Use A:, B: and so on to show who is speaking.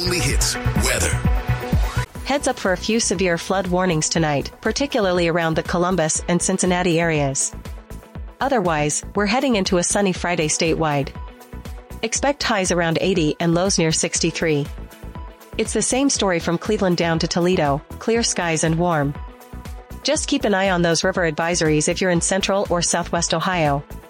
A: only hits weather.
B: Heads up for a few severe flood warnings tonight, particularly around the Columbus and Cincinnati areas. Otherwise, we're heading into a sunny Friday statewide. Expect highs around 80 and lows near 63. It's the same story from Cleveland down to Toledo, clear skies and warm. Just keep an eye on those river advisories if you're in central or southwest Ohio.